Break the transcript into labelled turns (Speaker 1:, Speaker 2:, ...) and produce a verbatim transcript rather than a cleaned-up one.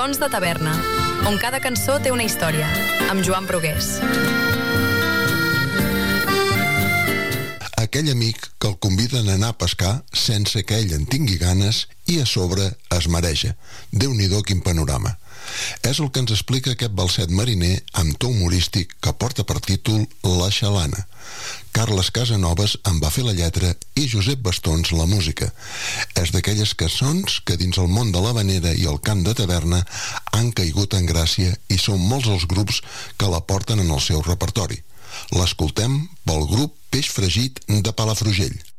Speaker 1: Sons de taverna, on cada cançó té una història, amb Joan Brugués.
Speaker 2: Aquell amic que el conviden a anar a pescar sense que ell en tingui ganes i a sobre es mareja. Déu-n'hi-do quin panorama. És el que ens explica aquest balset mariner amb to humorístic que porta per títol La Xalana. Carles Casanovas en va fer la lletra i Josep Bastons la música. És d'aquelles cançons que dins el món de l'havanera i el cant de taverna han caigut en gràcia i són molts els grups que la porten en el seu repertori. L'escoltem pel grup Peix Fregit de Palafrugell.